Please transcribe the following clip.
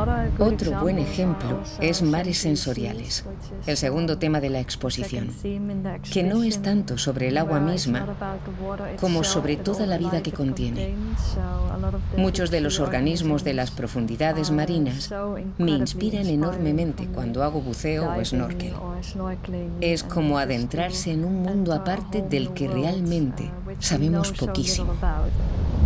Otro buen ejemplo es Mares Sensoriales, el segundo tema de la exposición, que no es tanto sobre el agua misma como sobre toda la vida que contiene. Muchos de los organismos de las profundidades marinas me inspiran enormemente cuando hago buceo o snorkel. Es como adentrarse en un mundo aparte del que realmente sabemos poquísimo.